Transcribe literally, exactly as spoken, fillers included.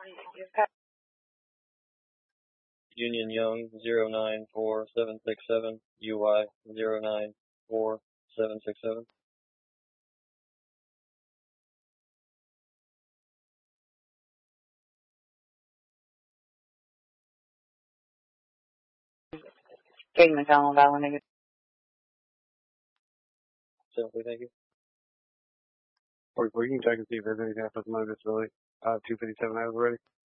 Union Young, zero nine four seven six seven, U Y zero nine four seven six seven. King McCollum, Valley Negative. Simply, thank you. forty-four, you can check and see if there's anything else with motor disability. Uh, two fifty-seven, I was ready.